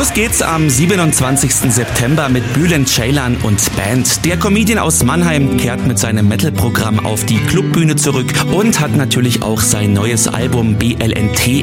Los geht's am 27. September mit Bülent Ceylan und Band. Der Comedian aus Mannheim kehrt mit seinem Metal-Programm auf die Clubbühne zurück und hat natürlich auch sein neues Album BLNT